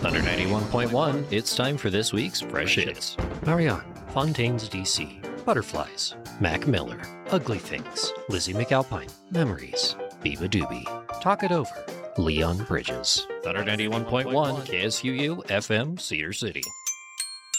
Thunder 91.1, it's time for this week's Fresh Hits. Marianne, Fontaine's DC, Butterflies, Mac Miller, Ugly Things, Lizzie McAlpine, Memories, Biba Doobie, Talk It Over, Leon Bridges. Thunder 91.1, KSUU, FM, Cedar City.